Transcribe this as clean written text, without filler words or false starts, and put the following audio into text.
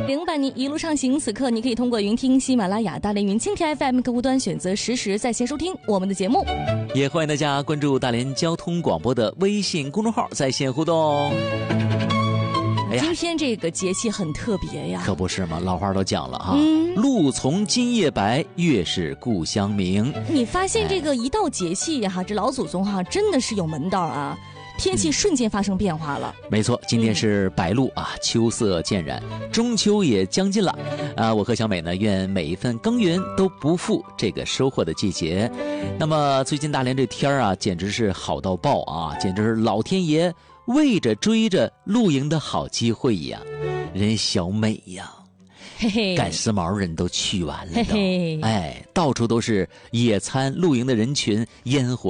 领伴你一路上行，此刻你可以通过云听喜马拉雅、大连云蜻蜓 FM 客户端选择实时在线收听我们的节目， 也欢迎大家关注大连交通广播的微信公众号在线互动。 今天这个节气很特别呀， 可不是嘛，老话都讲了哈，路从今夜白，月是故乡明。 你发现这个一到节气哈，这老祖宗哈真的是有门道啊，天气瞬间发生变化了。 没错，今天是白露啊，秋色渐染，中秋也将近了啊。我和小美呢，愿每一份耕耘都不负这个收获的季节。那么最近大连这天啊，简直是好到爆啊，简直是老天爷为着追着露营的好机会一样。人小美呀， 嘿嘿， 赶时髦人都去完了都， 嘿嘿， 到处都是野餐露营的人群，烟火